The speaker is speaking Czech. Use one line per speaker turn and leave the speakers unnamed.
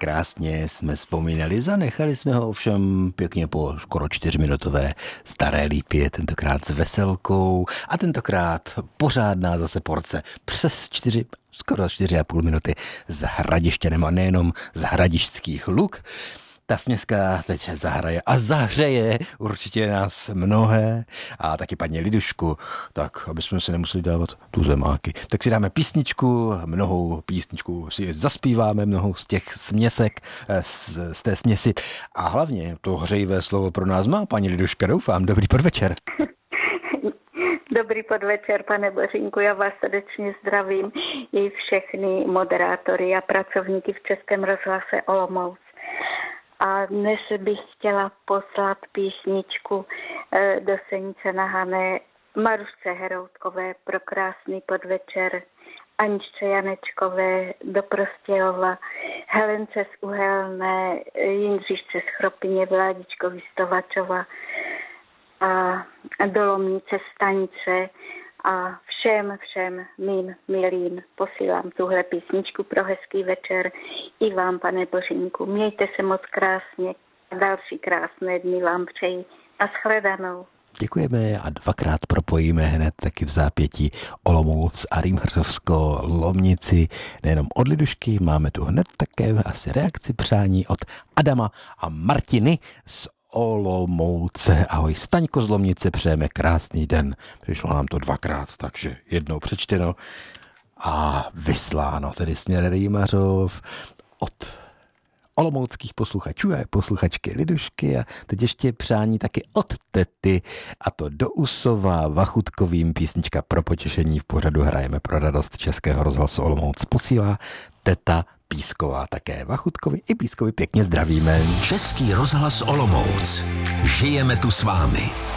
krásně jsme vzpomínali, zanechali jsme ho ovšem pěkně po skoro 4minutové Staré Lípě, tentokrát s veselkou a tentokrát pořádná zase porce přes skoro 4,5 minuty s Hradišťanem a nejenom z hradišťských luk. Ta směska teď zahraje a zahřeje určitě nás mnohé a taky paní Lidušku, tak aby jsme si nemuseli dávat tu zemáky. Tak si dáme písničku, mnohou písničku si zaspíváme, mnohou z těch směsek, z té směsi a hlavně to hřejivé slovo pro nás má paní Liduška, doufám. Dobrý podvečer.
Dobrý podvečer, pane Bořínku, já vás srdečně zdravím i všechny moderátory a pracovníky v Českém rozhlase Olomouc. A dnes bych chtěla poslat písničku do Senice na Hané Marušce Heroutkové pro krásný podvečer, Aničce Janečkové do Prostějova, Helence z Uhelné, Jindřišce z Chropyně, Vládičkovi z Tovačova a do Lomnice Stanice a všem mým milým posílám tuhle písničku pro hezký večer i vám, pane Bořínku. Mějte se moc krásně a další krásné dny vám přeji a shledanou.
Děkujeme a dvakrát propojíme hned taky v zápětí Olomouc a Rýmhřovsko Lomnici. Nejenom od Lidušky, máme tu hned také asi reakci přání od Adama a Martiny z Olomouce. Ahoj, Staňko z Lomnice, přejeme krásný den. Přišlo nám to dvakrát, takže jednou přečteno a vysláno, tedy směr Rýmařov od olomouckých posluchačů a posluchačky Lidušky a teď ještě přání taky od tety a to do Usova Vachutkovým písnička pro potěšení v pořadu Hrajeme pro radost Českého rozhlasu Olomouc posílá teta Písková také Vachutkovi i Pískovi pěkně zdravíme.
Český rozhlas Olomouc. Žijeme tu s vámi.